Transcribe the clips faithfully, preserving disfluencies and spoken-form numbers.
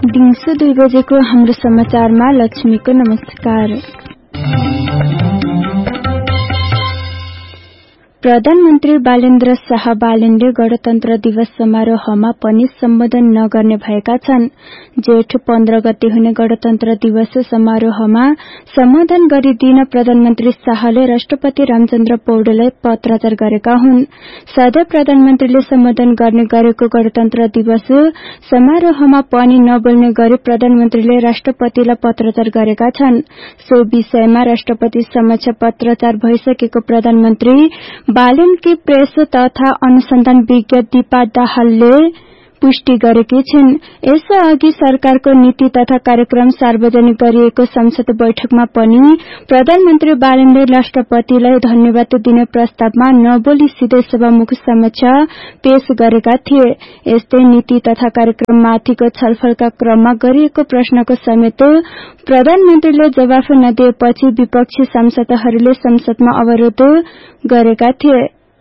दिउँसो दुई बजेको हाम्रो समाचारमा लक्ष्मीको नमस्कार। प्रधानमन्त्री बालेन्द्र शाह बालेनले गणतन्त्र दिवस समारोहमा पनि सम्बोधन नगर्ने भएका छन्। जेठ पन्ध्र गते हुने गणतन्त्र दिवस समारोहमा सम्बोधन गरिदिन प्रधानमन्त्री शाहले राष्ट्रपति रामचन्द्र पौडेललाई पत्राचार गरेका हुन्। सधैँ प्रधानमन्त्रीले सम्बोधन गर्ने गरेको गणतन्त्र दिवस समारोहमा पनि नबोल्ने गरी प्रधानमन्त्रीले राष्ट्रपतिलाई पत्राचार गरेका छन्। सो विषयमा राष्ट्रपति समक्ष पत्राचार भइसकेको प्रधानमन्त्री बालेनकी प्रेस तथा अनुसन्धान विज्ञ दीपा दाहालले पुष्टि गरेकी छिन्। यसअघि सरकारको नीति तथा कार्यक्रम सार्वजनिक गरिएको संसद बैठकमा पनि प्रधानमन्त्री बालेनले राष्ट्रपतिलाई धन्यवाद दिने प्रस्तावमा नबोली सिधै सभामुख समक्ष पेश गरेका थिए। यस्तै नीति तथा कार्यक्रममाथिको छलफलका क्रममा गरिएको प्रश्नको समेत प्रधानमन्त्रीले जवाफ नदिएपछि विपक्षी सांसदहरूले संसदमा अवरोध गरेका थिए।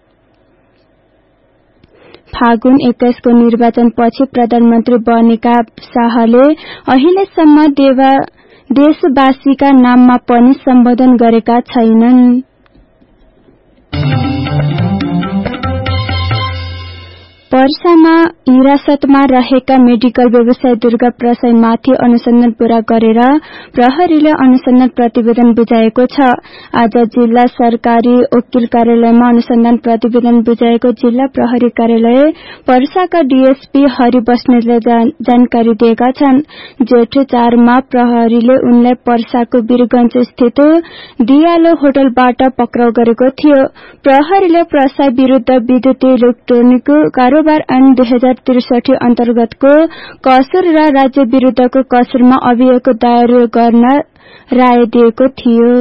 फागुन एक्काइसको निर्वाचनपछि प्रधानमन्त्री बनेका शाहले अहिलेसम्म देशवासीका नाममा पनि सम्बोधन गरेका छैनन्। पर्सामा हिरासतमा रहेका मेडिकल व्यवसायी दुर्गा प्रसाईमाथि अनुसन्धान पूरा गरेर प्रहरीले अनुसन्धान प्रतिवेदन बुझाएको छ। आज जिल्ला सरकारी वकिल कार्यालयमा अनुसन्धान प्रतिवेदन बुझाएको जिल्ला प्रहरी कार्यालय पर्साका डीएसपी हरि बस्नेतले जानकारी दिएका छन्। जेठ चारमा प्रहरीले उनलाई पर्साको वीरगंज स्थित दियालो होटलबाट पक्राउ गरेको थियो। प्रहरीले प्रसाई विरूद्ध विद्युतीय इलेक्ट्रोनिक कारोबार ऐन दुई हजार त्रिसठी अन्तर्गतको कसुर र राज्य विरूद्धको कसुरमा अभियोग दायर गर्न राय दिएको थियो।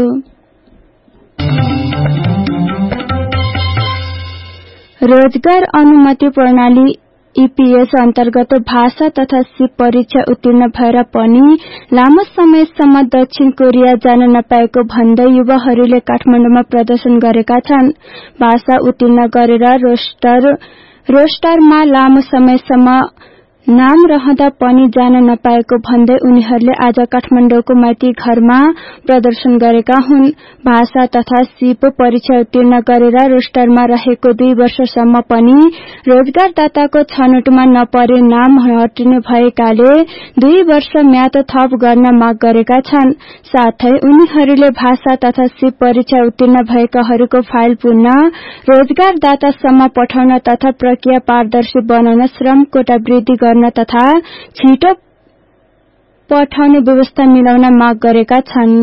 रोजगार अनुमति प्रणाली ईपीएस अन्तर्गत भाषा तथा सिप परीक्षा उत्तीर्ण भएर पनि लामो समयसम्म दक्षिण कोरिया जान नपाएको भन्दै युवाहरूले काठमाडौँमा प्रदर्शन गरेका छन्। भाषा उत्तीर्ण गरेर रोस्टर रोस्टरमा लामो समयसम्म नाम रहँदा पनि जान नपाएको भन्दै उनीहरूले आज काठमाडौँको माइती घरमा प्रदर्शन गरेका हुन्। भाषा तथा सिप परीक्षा उत्तीर्ण गरेर रोस्टरमा रहेको दुई वर्षसम्म पनि रोजगारदाताको छनौटमा नपरे नाम हटिने भएकाले दुई वर्ष म्याद थप गर्न माग गरेका छन्। साथै उनीहरूले भाषा तथा सिप परीक्षा उत्तीर्ण भएकाहरूको फाइल पुनः रोजगारदातासम्म पठाउन तथा प्रक्रिया पारदर्शी बनाउन श्रम कोटा वृद्धि गर्न तथा छिटो पठाउने व्यवस्था मिलाउन माग गरेका छन्।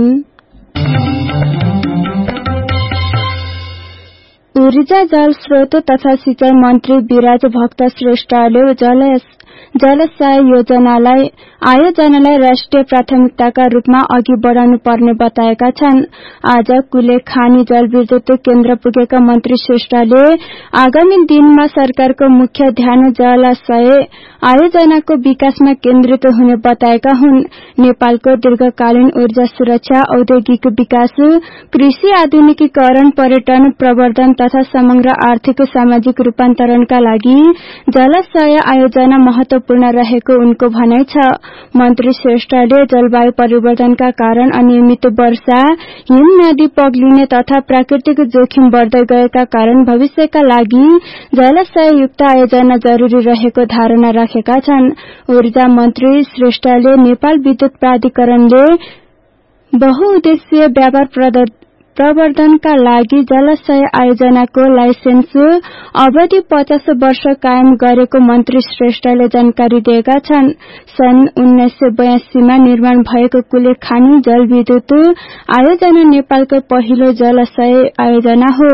ऊर्जा जल स्रोत तथा सिंचाई मन्त्री विराज भक्त श्रेष्ठले जल जलशय योजनालाई आयोजनालाई राष्ट्रिय प्राथमिकताका रूपमा अघि बढाउनु पर्ने बताएका छन्। आज कुलेखानी जलविद्युत केन्द्र पुगेका मन्त्री श्रेष्ठले आगामी दिनमा सरकारको मुख्य ध्यान जलशय आयोजनाको विकासमा केन्द्रित हुने बताएका हुन्। नेपालको दीर्घकालीन ऊर्जा सुरक्षा, औद्योगिक विकास, कृषि आधुनिकीकरण, पर्यटन प्रवर्धन तथा समग्र आर्थिक सामाजिक रूपान्तरणका लागि जलशय आयोजना महत्वपूर्ण रहेको उनको भनाइ छ। मन्त्री श्रेष्ठले जलवायु परिवर्तनका कारण अनियमित वर्षा, हिम नदी पग्लिने तथा प्राकृतिक जोखिम बढ्दै गएका कारण भविष्यका लागि जलशययुक्त आयोजना जरूरी रहेको धारणा राखेका छन्। ऊर्जा मन्त्री श्रेष्ठले नेपाल विद्युत प्राधिकरणले बहुउद्देश्य व्यापार प्रवर्धनका लागि जलशय आयोजनाको लाइसेन्स अवधि पचास वर्ष कायम गरेको मन्त्री श्रेष्ठले जानकारी दिएका छन्। सन् उन्नाइस सय बयासीमा निर्माण भएको कुलेखानी जलविद्युत आयोजना नेपालको पहिलो जलशय आयोजना हो।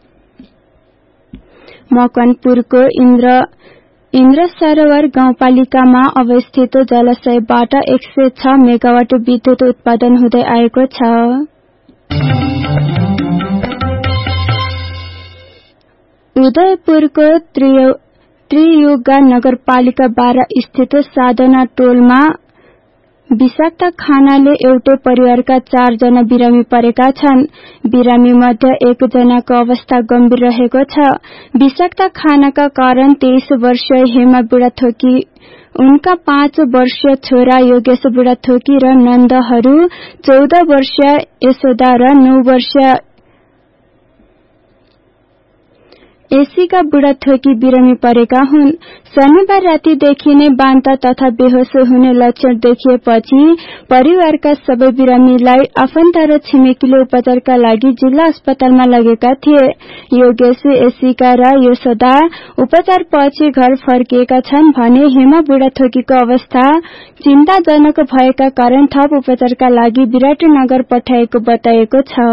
मकवानपुरको इन्द्र इन्द्र सरोवर गाउँपालिकामा अवस्थित जलशयबाट एक सय छ मेगावाट विद्युत उत्पादन हुँदै आएको छ। उदयपुरको त्रियुगा नगरपालिका बाह्र स्थित साधना टोलमा विषाक्त खानाले एउटै परिवारका चार जना बिरामी परेका छन्। बिरामी मध्ये एक जनाको अवस्था गम्भीर रहेको छ। विषाक्त खानाका कारण तेइस वर्षीय हेमा बुढाथोकी उनका पाँच वर्षीय छोरा योगेश बुढाथोकी र नन्दहरू, चौध वर्षीय यशोदा र नौ वर्षीय एसीका बुढाथोकी बिरामी परेका हुन्। शनिबार रातिदेखि नै बान्ता तथा बेहोस हुने लक्षण देखिएपछि परिवारका सबै बिरामीलाई आफन्त र छिमेकीले उपचारका लागि जिल्ला अस्पतालमा लगेका थिए। योगेश, एसीका र यशोदा उपचारपछि घर फर्किएका छन् भने हेमा बुढाथोकीको अवस्था चिन्ताजनक भएका कारण थप उपचारका लागि विराटनगर पठाएको बताएको छ।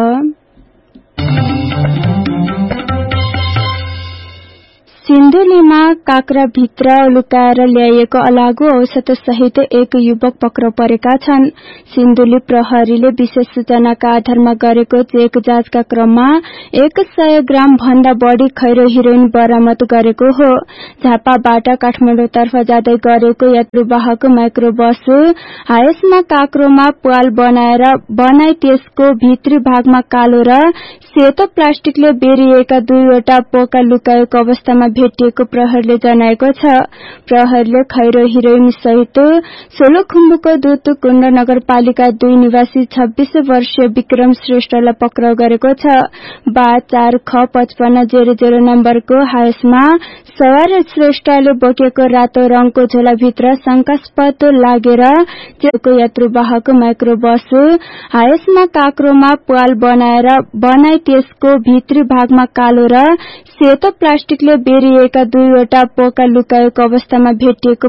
सिन्धुलीमा काँक्राभित्र लुकाएर ल्याइएको अलागु औषध सहित एक युवक पक्राउ परेका छन्। सिन्धुली प्रहरीले विशेष सूचनाका आधारमा गरेको चेक जाँचका क्रममा एक सय ग्राम भन्दा बढ़ी खैरो हिरोइन बरामद गरेको हो। झापाबाट काठमाडौँतर्फ जाँदै गरेको यात्रुवाहक माइक्रो बस हायसमा काँक्रोमा प्वाल बनाएर बनाई त्यसको भित्री भागमा कालो र सेतो प्लास्टिकले बेरिएका दुईवटा पोका लुकाएको अवस्थामा भेटिएको प्रहरीले जनाएको छ। प्रहरीले खैरो हिरोइन सहित सोलुखुम्बुको दुधकुण्ड नगरपालिका दुई निवासी छब्बीस वर्षीय विक्रम श्रेष्ठलाई पक्राउ गरेको छ। बा चार ख पचपन्न जेरो जेरो नम्बरको हायसमा सवार श्रेष्ठले बोकेको रातो रंगको झोलाभित्र शंकास्पद लागेर चेको यात्रुवाहक माइक्रो बस हायसमा काँक्रोमा प्वाल बनाएर बनाई त्यसको भित्री भागमा कालो र सेतो प्लास्टिकले बेरिएका दुईवटा पोका लुकाएको अवस्थामा भेटिएको